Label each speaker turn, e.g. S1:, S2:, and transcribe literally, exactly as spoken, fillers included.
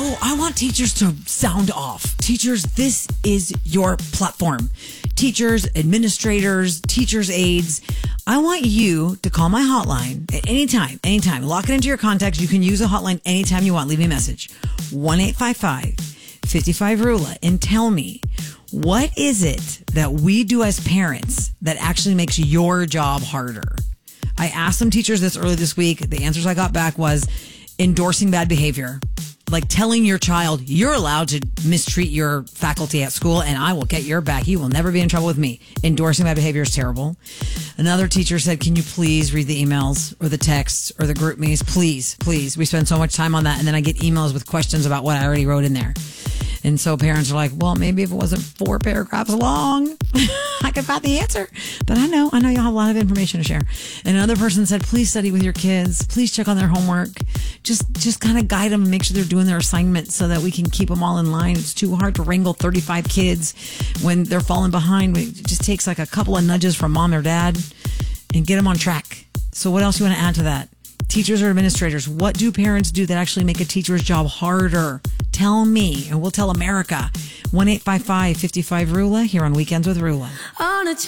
S1: Oh, I want teachers to sound off. Teachers, this is your platform. Teachers, administrators, teachers' aides. I want you to call my hotline at any time, anytime. Lock it into your contacts. You can use a hotline anytime you want. Leave me a message. one eight five five, five five, R U L A and tell me, what is it that we do as parents that actually makes your job harder? I asked some teachers this early this week. The answers I got back was endorsing bad behavior. Like telling your child, you're allowed to mistreat your faculty at school and I will get your back. You will never be in trouble with me. Endorsing bad behavior is terrible. Another teacher said, can you please read the emails or the texts or the group meetings? Please, please. We spend so much time on that. And then I get emails with questions about what I already wrote in there. And so parents are like, well, maybe if it wasn't four paragraphs long, I could find the answer. But I know, I know you'll have a lot of information to share. And another person said, please study with your kids. Please check on their homework. Just, just kind of guide them and make sure they're doing their assignments so that we can keep them all in line. It's too hard to wrangle thirty-five kids when they're falling behind. It just takes like a couple of nudges from mom or dad and get them on track. So what else do you want to add to that? Teachers or administrators, what do parents do that actually make a teacher's job harder? Tell me, and we'll tell America. one eight five five, five five, R U L A here on Weekends with R U L A.